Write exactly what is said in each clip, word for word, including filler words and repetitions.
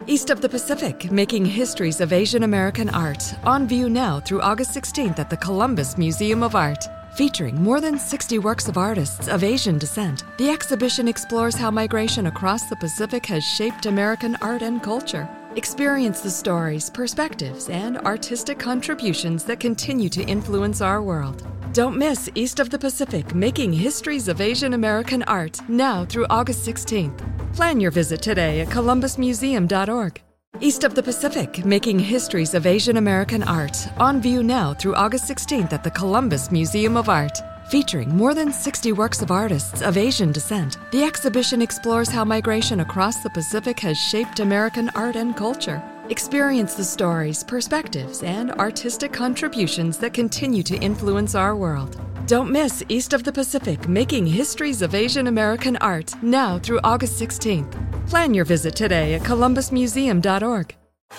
East of the Pacific, Making Histories of Asian American Art, on view now through August sixteenth at the Columbus Museum of Art. Featuring more than sixty works of artists of Asian descent, the exhibition explores how migration across the Pacific has shaped American art and culture. Experience the stories, perspectives, and artistic contributions that continue to influence our world. Don't miss East of the Pacific, Making Histories of Asian American Art, now through August sixteenth. Plan your visit today at columbus museum dot org. East of the Pacific, Making Histories of Asian American Art, on view now through August sixteenth at the Columbus Museum of Art. Featuring more than sixty works of artists of Asian descent, the exhibition explores how migration across the Pacific has shaped American art and culture. Experience the stories, perspectives, and artistic contributions that continue to influence our world. Don't miss East of the Pacific, Making Histories of Asian American Art, now through August sixteenth. Plan your visit today at columbus museum dot org.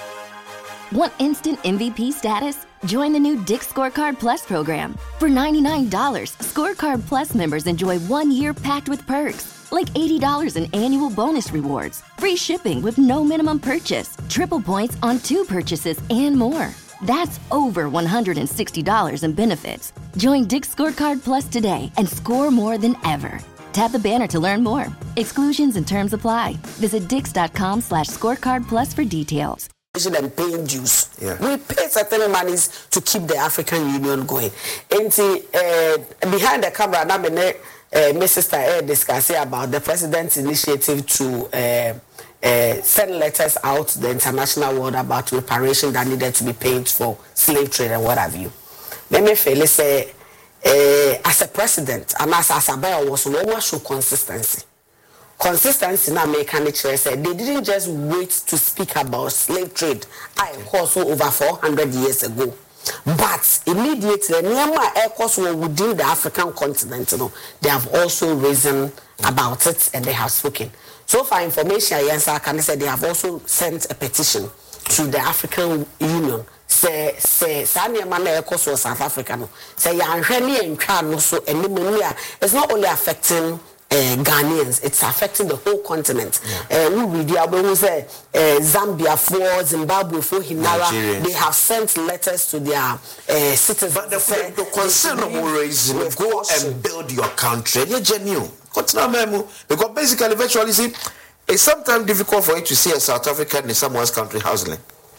Want instant M V P status? Join the new Dick's Scorecard Plus program. For ninety-nine dollars, Scorecard Plus members enjoy one year packed with perks, like eighty dollars in annual bonus rewards, free shipping with no minimum purchase, triple points on two purchases, and more. That's over one hundred sixty dollars in benefits. Join Dick's Scorecard Plus today and score more than ever. Tap the banner to learn more. Exclusions and terms apply. Visit dix.com slash scorecard plus for details. And paying dues. Yeah. We pay certain monies to keep the African Union going. And see, uh, behind the camera, now uh, my sister uh, discussing about the president's initiative to uh, uh, send letters out to the international world about reparation that needed to be paid for slave trade and what have you. Let me feel say, uh, as a president, and as Asabel was no show consistency. Consistency now make an said they didn't just wait to speak about slave trade. I course over four hundred years ago. But immediately, Myanmar air course within the African continent, you know, they have also risen about it and they have spoken. So for information, yes, I can say they have also sent a petition to the African Union. Say, say, Sanya Mana air course was South Africa. Say, Yanhani and Kano, so and it's not only affecting Uh, Ghanaians, it's affecting the whole continent. Yeah. Uh, we read say uh, Zambia for Zimbabwe for Hinara, they have sent letters to their uh, citizens. But the, say, the concern of raising, go caution. And build your country. You're genuine. Because basically, virtually, see, it's sometimes difficult for you to see a South African in someone's country hustling.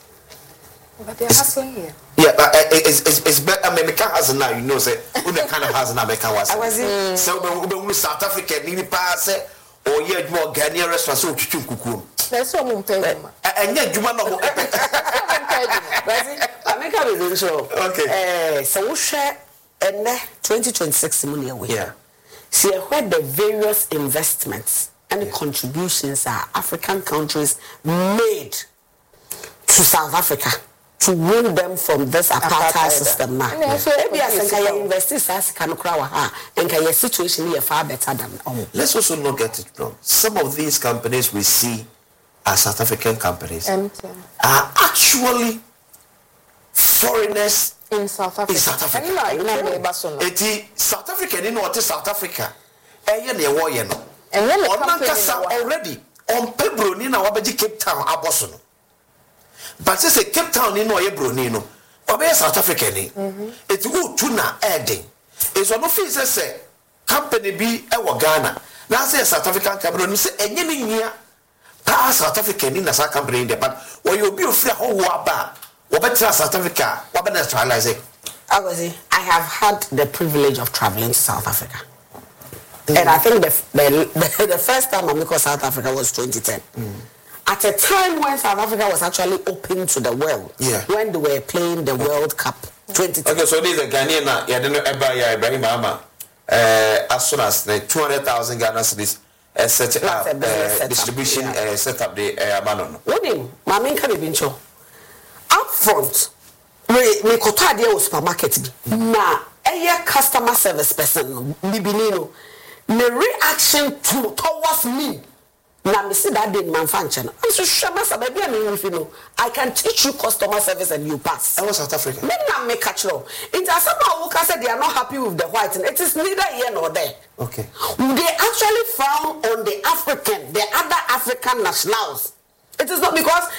But they're hustling here. Yeah, but uh, it's, it's, it's better. I mean, we can't hustle now, you know, say, who the kind of hustle now, we can't hustle. I was in. So, when we South Africa, we pass it, or yet more Ghanaian restaurants, so you could. There's so much time. And yet, you might not. America is in show. Okay. So, we share in twenty twenty-six money away. Yeah. See, where the various investments and the contributions are African countries made to South Africa to win them from this apartheid, apartheid system now. Yeah. So maybe as I invest in South Africa, and your situation is far better than um. Let's also not get it wrong. Some of these companies we see as South African companies Empty. Are actually foreigners in South Africa. In South Africa. It's South Africa, you know what is South Africa? And you know what you know. And then already on Pebro, now Abaji Cape Town, Abosono. But say Cape Town in no Brunei no. Obe South Africa ni. It's good tuna adding. It's one of these say company be e Ghana. Now say South African company say enye ni nia. Pa South Africa ni na sa company there but when you be free how waba. Obetra South Africa, obe naturalize it. I have had the privilege of traveling to South Africa. Mm. And I think the the, the first time I went to South Africa was twenty ten. Mm. At a time when South Africa was actually open to the world, yeah. When they were playing the World Cup twenty ten. Okay, so this is a Ghanaian now. Yeah, don't know about yeah, Ibrahim Mahama. Uh, as soon as the two hundred thousand Ghana cedis uh, set up uh, distribution yeah. uh, set up the uh, Amanon. What do you? Mami can be bincho. Up front, we we kota dia supermarket bi. Na eye customer service person bibinino. The reaction to towards me. Now, I see that did man function. I'm so sure, baby, I know. I can teach you customer service and you pass. I was South Africa. Maybe not make catch law. It's as someone who can say they are not happy with the white, and it is neither here nor there. Okay. They actually frown on the African, the other African nationals. It is not because